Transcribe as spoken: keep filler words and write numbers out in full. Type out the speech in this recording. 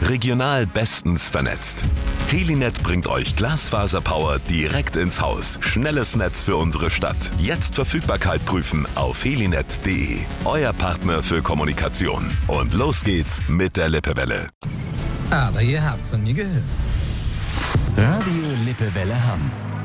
Regional bestens vernetzt. Helinet bringt euch Glasfaserpower direkt ins Haus. Schnelles Netz für unsere Stadt. Jetzt Verfügbarkeit prüfen auf helinet punkt de. Euer Partner für Kommunikation. Und los geht's mit der Lippewelle. Aber ihr habt von mir gehört. Radio Lippewelle Hamm.